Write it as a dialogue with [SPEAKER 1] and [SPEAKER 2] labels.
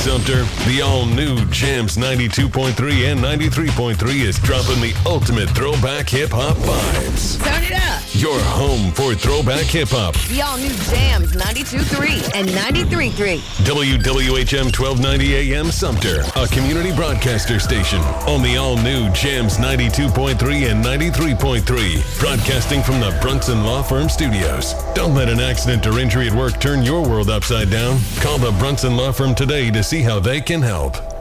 [SPEAKER 1] Sumter, the all-new Jams 92.3 and 93.3 is dropping the ultimate throwback hip-hop vibes.
[SPEAKER 2] Turn it up.
[SPEAKER 1] Your home for throwback hip-hop.
[SPEAKER 2] The all-new Jams 92.3 and 93.3.
[SPEAKER 1] WWHM 1290 AM Sumter, a community broadcaster station on the all-new Jams 92.3 and 93.3, broadcasting from the Brunson Law Firm Studios. Don't let an accident or injury at work turn your world upside down. Call the Brunson Law Firm today to see how they can help.